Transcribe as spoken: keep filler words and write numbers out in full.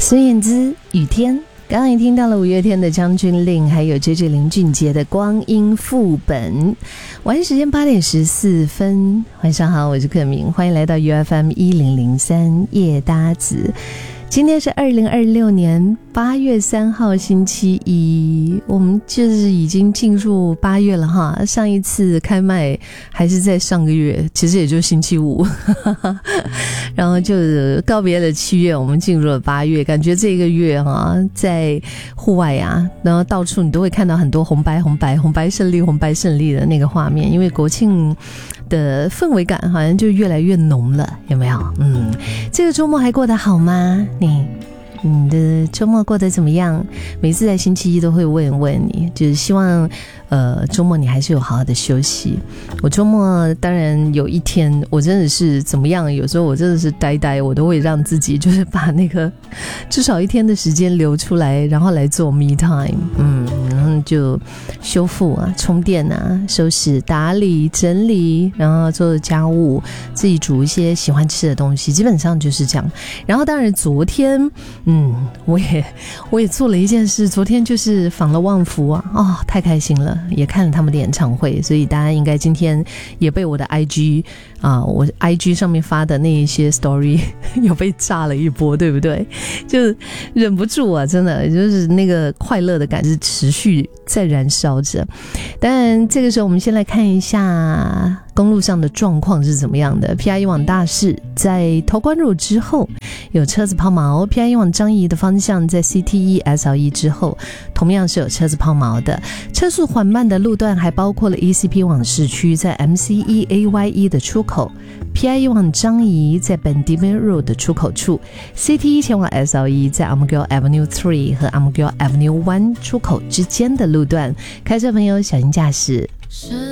孙燕姿雨天，刚刚也听到了五月天的将军令，还有 J J 林俊杰的光阴副本。晚上时间八点十四分，晚上好，我是克明，欢迎来到 U F M 一零零三夜搭子。今天是二零二六年八月三号星期一，我们就是已经进入八月了哈。上一次开麦还是在上个月，其实也就是星期五然后就告别了七月，我们进入了八月，感觉这个月哈，在户外啊，然后到处你都会看到很多红白红白红白胜利红白胜利的那个画面，因为国庆的氛围感好像就越来越浓了，有没有？嗯，这个周末还过得好吗？你你的周末过得怎么样？每次在星期一都会问问你，就是希望呃周末你还是有好好的休息。我周末当然有一天我真的是怎么样，有时候我真的是呆呆，我都会让自己就是把那个至少一天的时间留出来，然后来做 me time。 嗯，然后就修复啊，充电啊，收拾打理整理，然后做家务，自己煮一些喜欢吃的东西，基本上就是这样。然后当然昨天嗯，我也我也做了一件事，昨天就是访了旺福啊，哦，太开心了，也看了他们的演唱会，所以大家应该今天也被我的 I G 啊，我 I G 上面发的那一些 story 有被炸了一波，对不对？就忍不住啊，真的就是那个快乐的感是持续在燃烧着。当然这个时候我们先来看一下公路上的状况是怎么样的。 P I 一往大势在头关入之后有车子抛锚， P I 一往张仪的方向在 C T E S L E 之后同样是有车子抛锚的。车速缓慢的路段还包括了 E C P 往市区在 M C E A Y E 的出口， P I 一往张仪在 Bendiman Road 的出口处， C T E 前往 S L E 在 Armagh Avenue 三和 Armagh Avenue 一出口之间的路段，开车朋友小心驾驶。